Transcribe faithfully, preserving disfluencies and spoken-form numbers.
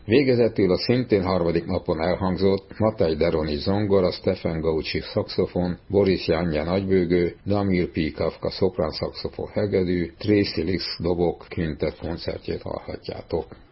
Végezetül a szintén harmadik napon elhangzott Matej Deroni zongora, Stefan Gaucsi szaxofon, Boris Janja nagybőgő, Damir P. Kafka szoprán szaxofon hegedű, Tracy Lix dobok kvintett koncertjét hallhatjátok.